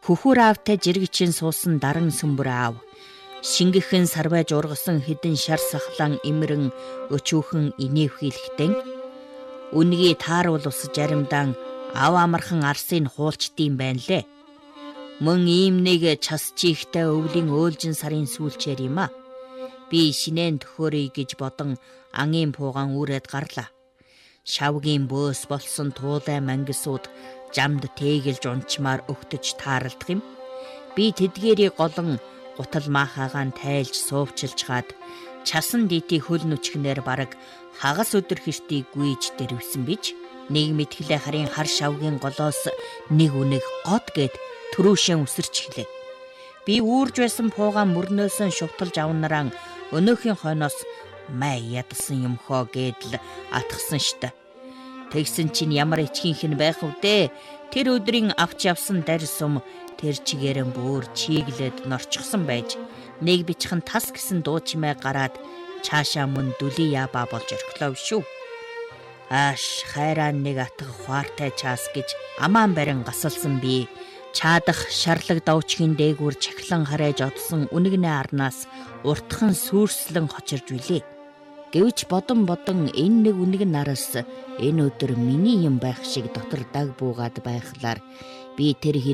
Хөхөр аавтай жиргэчин суусан даран сүмбэр аав. Шингэхэн сарвайж ургасан хідэн шар сахлан имрэн өчүүхэн инэвхийлэхтэн. Үнгийг тааруул ус жаримдан ав амархан арсыг хуулчдсан байна лээ. Мөн ийм нэг час чихтэй өвлийн өөлжин сарын сүүлчээр юм а. Би шинэн төхөөрэй гэж бодон ангийн пуугаан үрээд гарлаа. Шавгийн бөөс болсон туулай мангисууд жамд тэгэлж унчмаар өгтөж тааралдах юм. Би тэдгээрийг голон гутал маахаагаан тайлж суувчилж хаад часан дити хөл нүчгнээр бараг хагас өдөр хэртийг гүйж дэрвсэн бич. Нэг мэтгэлээ харин хар шавгийн голоос нэг үнэг год гэд төрөөшөө үсэрч хэлээ. Би үүрж байсан пуугаан мөрнөөсөн шувталж авнараа өнөөхийн хойноос май ядсан юм хоо гэдэл атгсан штэ. Тэгсэн чинь ямар ичгийнх нь байх вдэ. Тэр өдрийн авч явсан дарь сум тэр чигээрэн бүр чиглээд норчихсон байж нэг бичхэн тас гэсэн дуу чимээ гараад цаашаа мөн дүлий яба болж орхилоо шүү. Ааш хайрaan нэг атга хуартай чаас гэж амаан барин гасалсан би чаадах шарлаг давчгийн дээгүүр чахлан харайж одсон үнэгнээ арнаас уртхан сүрслэн хочирж билээ. Гэвч бодон энэ нэг үнэг нараас энэ өдөр миний юм байх шиг дотор даг буугаад байхлаар би тэр